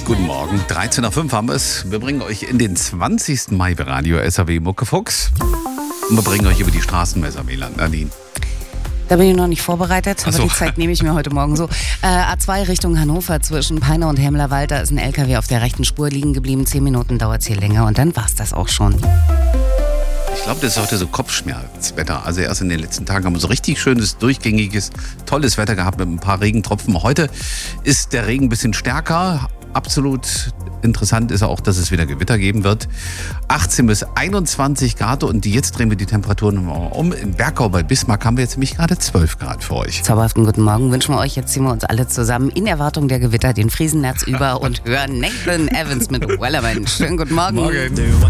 Guten Morgen, 13.05 Uhr haben wir es. Wir bringen euch in den 20. Mai bei Radio SAW Muckefuchs. Und wir bringen euch über die Straßenmesser, Nadine. Da bin ich noch nicht vorbereitet, aber so. Die Zeit nehme ich mir heute Morgen so. A2 Richtung Hannover zwischen Peine und Hemlerwald, da ist ein LKW auf der rechten Spur liegen geblieben. 10 Minuten dauert es hier länger und dann war's das auch schon. Ich glaube, das ist heute so Kopfschmerzwetter. Also erst in den letzten Tagen haben wir so richtig schönes, durchgängiges, tolles Wetter gehabt mit ein paar Regentropfen. Heute ist der Regen ein bisschen stärker. Absolut interessant ist auch, dass es wieder Gewitter geben wird. 18 bis 21 Grad und jetzt drehen wir die Temperaturen um. In Bergau bei Bismarck haben wir jetzt nämlich gerade 12 Grad für euch. Zauberhaften guten Morgen wünschen wir euch. Jetzt ziehen wir uns alle zusammen in Erwartung der Gewitter den Friesennerz über und hören Nathan Evans mit Wellerman. Schönen guten Morgen. Morgen.